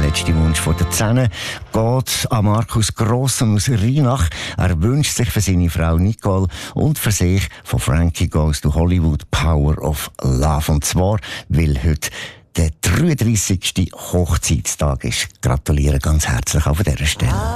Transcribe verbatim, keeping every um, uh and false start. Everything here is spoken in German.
letzte Wunsch von der Zähne geht an Markus Grossen aus Rheinach. Er wünscht sich für seine Frau Nicole und für sich von Frankie Goes to Hollywood Power of Love. Und zwar, weil heute der dreiunddreissigste Hochzeitstag ist. Gratuliere ganz herzlich auf dieser Stelle.